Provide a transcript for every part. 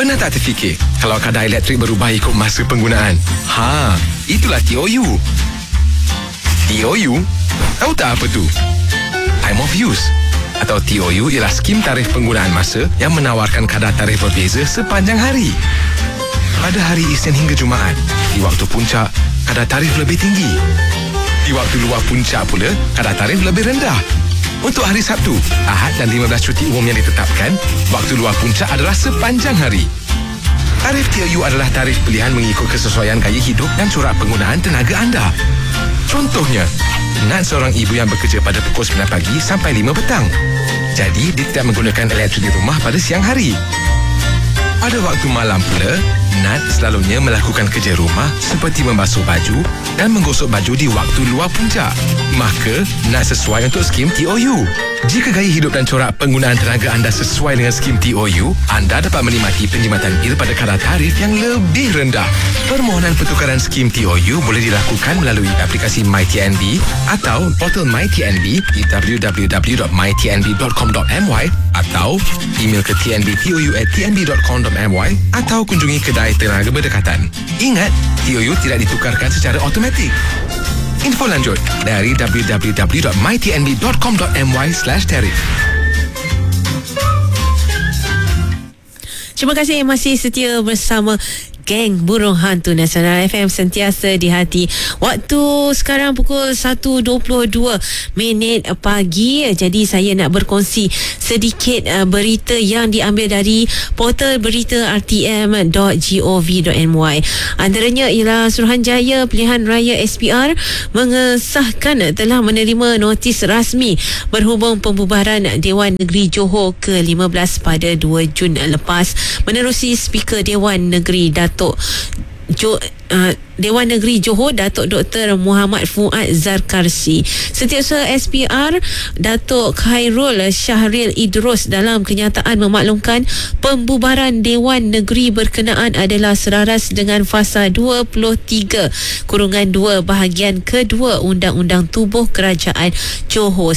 Pernah tak terfikir kalau kadar elektrik berubah ikut masa penggunaan? Itulah TOU. TOU? Tahu tak apa tu? Time of use atau TOU ialah skim tarif penggunaan masa yang menawarkan kadar tarif berbeza sepanjang hari. Pada hari Isnin hingga Jumaat, di waktu puncak, kadar tarif lebih tinggi. Di waktu luar puncak pula, kadar tarif lebih rendah. Untuk hari Sabtu, Ahad dan 15 cuti umum yang ditetapkan, waktu luar puncak adalah sepanjang hari. Tarif TOU adalah tarif pilihan mengikut kesesuaian gaya hidup dan corak penggunaan tenaga anda. Contohnya, Nat seorang ibu yang bekerja pada pukul 9 pagi sampai 5 petang. Jadi, dia tidak menggunakan elektrik di rumah pada siang hari. Pada waktu malam pula, Nat selalunya melakukan kerja rumah seperti membasuh baju dan menggosok baju di waktu luar puncak. Maka, Nat sesuai untuk skim TOU. Jika gaya hidup dan corak penggunaan tenaga anda sesuai dengan skim TOU, anda dapat menikmati penjimatan bil pada kadar tarif yang lebih rendah. Permohonan pertukaran skim TOU boleh dilakukan melalui aplikasi MyTNB atau portal MyTNB di www.mytnb.com.my atau email ke tnbtou@tnb.com.my atau kunjungi kedai tenaga berdekatan. Ingat, TOU tidak ditukarkan secara automatik. Info lanjut dari www.mytnb.com.my/tarif. Terima kasih masih setia bersama Geng Burung Hantu Nasional FM, sentiasa di hati. Waktu sekarang pukul 1.22 pagi. Jadi saya nak berkongsi sedikit berita yang diambil dari portal berita rtm.gov.my. Antaranya ialah Suruhanjaya Pilihan Raya SPR mengesahkan telah menerima notis rasmi berhubung pembubaran Dewan Negeri Johor ke-15 pada 2 Jun lepas, menerusi Speaker Dewan Negeri Dewan Negeri Johor Datuk Dr. Muhammad Fuad Zarkarsi. Setiausaha SPR Datuk Khairul Syahril Idrus dalam kenyataan memaklumkan pembubaran Dewan Negeri berkenaan adalah selaras dengan fasa 23/2 bahagian kedua Undang-Undang Tubuh Kerajaan Johor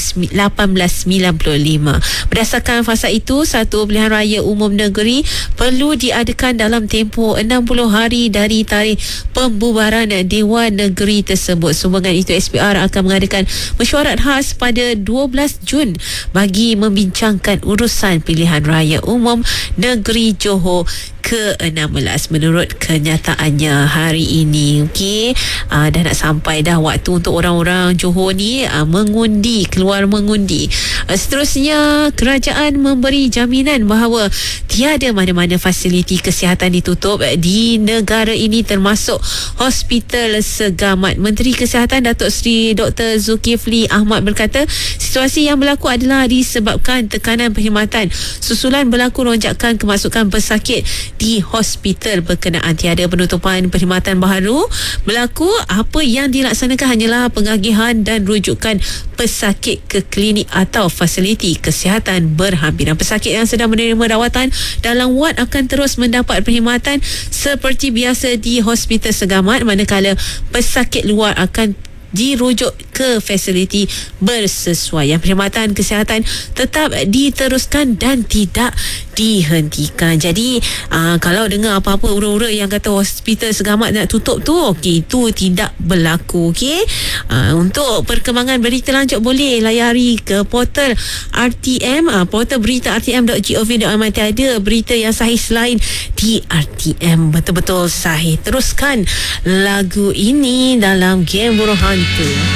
1895. Berdasarkan fasa itu, satu pilihan raya umum negeri perlu diadakan dalam tempoh 60 hari dari tarikh pembubaran Dewan Negeri tersebut. Sumbangan itu, SPR akan mengadakan mesyuarat khas pada 12 Jun bagi membincangkan urusan pilihan raya umum negeri Johor ke-16 menurut kenyataannya hari ini. Okey, dah nak sampai dah waktu untuk orang-orang Johor ni keluar mengundi. Seterusnya, kerajaan memberi jaminan bahawa tiada mana-mana fasiliti kesihatan ditutup di negara ini termasuk Hospital Segamat. Menteri Kesihatan Datuk Seri Dr. Zulkifli Ahmad berkata, situasi yang berlaku adalah disebabkan tekanan perkhidmatan susulan berlaku lonjakan kemasukan pesakit di hospital berkenaan. Tiada penutupan perkhidmatan baru berlaku. Apa yang dilaksanakan hanyalah pengagihan dan rujukan pesakit ke klinik atau fasiliti kesihatan berhampiran. Pesakit yang sedang menerima rawatan dalam wad akan terus mendapat perkhidmatan seperti biasa di Hospital Segamat, manakala pesakit luar akan dirujuk ke fasiliti bersesuaian. Perkhidmatan kesihatan tetap diteruskan dan tidak dihentikan. Jadi kalau dengar apa-apa ura-ura yang kata Hospital Segamat nak tutup tu, okey, itu tidak berlaku. Okey, untuk perkembangan berita lanjut boleh layari ke portal RTM, portal berita rtm.gov.my. Ada berita yang sahih selain di RTM, betul-betul sahih. Teruskan lagu ini dalam Game Burung Hantu.